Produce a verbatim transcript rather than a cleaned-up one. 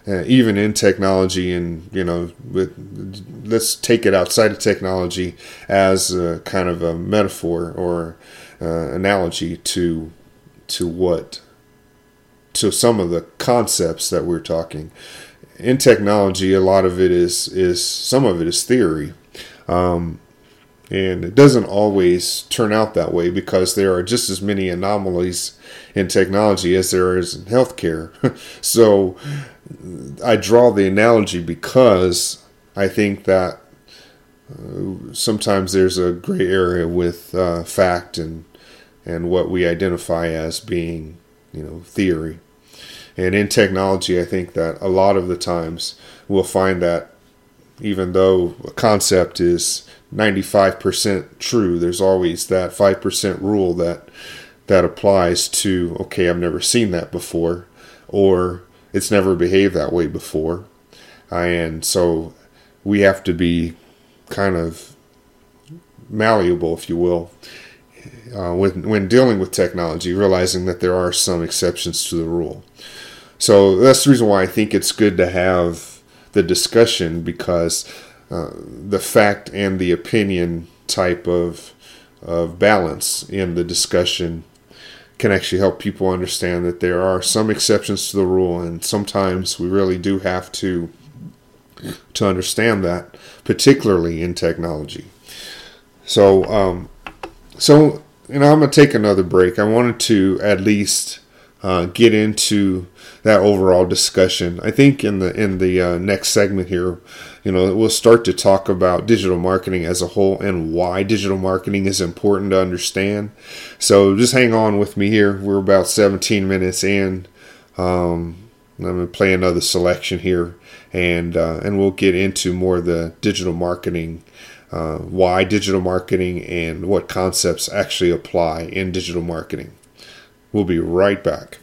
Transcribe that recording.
uh, even in technology, and you know, with, let's take it outside of technology as a kind of a metaphor or uh, analogy to to what to some of the concepts that we're talking. In technology, a lot of it is is some of it is theory. Um, And it doesn't always turn out that way, because there are just as many anomalies in technology as there is in healthcare. So I draw the analogy because I think that uh, sometimes there's a gray area with uh, fact and and what we identify as being, you know, theory. And in technology, I think that a lot of the times we'll find that even though a concept is ninety-five percent true, there's always that five percent rule that that applies to, okay, I've never seen that before, or it's never behaved that way before. And so we have to be kind of malleable, if you will, uh, when, when dealing with technology, realizing that there are some exceptions to the rule. So that's the reason why I think it's good to have the discussion, because uh, the fact and the opinion type of of balance in the discussion can actually help people understand that there are some exceptions to the rule, and sometimes we really do have to to understand that, particularly in technology. So, um, so you know, I'm gonna take another break. I wanted to at least uh, get into that overall discussion. I think in the in the uh, next segment here, you know, we'll start to talk about digital marketing as a whole and why digital marketing is important to understand. So just hang on with me here. We're about seventeen minutes in. Um, I'm going to play another selection here, and uh, and we'll get into more of the digital marketing, uh, why digital marketing, and what concepts actually apply in digital marketing. We'll be right back.